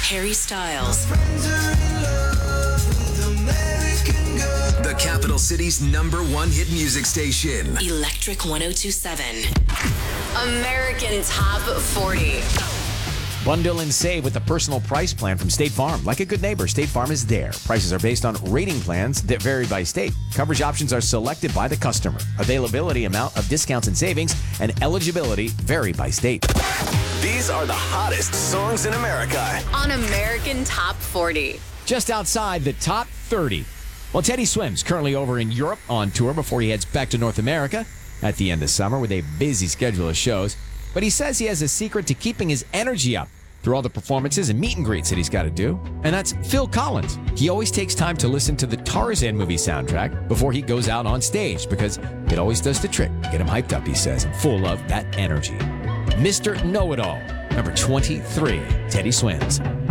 Harry Styles. The capital city's #1 hit music station. Electric 1027. American Top 40. Bundle and save with the personal price plan from State Farm. Like a good neighbor, State Farm is there. Prices are based on rating plans that vary by state. Coverage options are selected by the customer. Availability, amount of discounts and savings, and eligibility vary by state. These are the hottest songs in America. On American Top 40. Just outside the top 30. Well, Teddy Swims currently over in Europe on tour before he heads back to North America at the end of summer with a busy schedule of shows. But he says he has a secret to keeping his energy up through all the performances and meet and greets that he's got to do. And that's Phil Collins. He always takes time to listen to the Tarzan movie soundtrack before he goes out on stage because it always does the trick to get him hyped up, he says, and full of that energy. Mr. Know-It-All, number 23, Teddy Swims.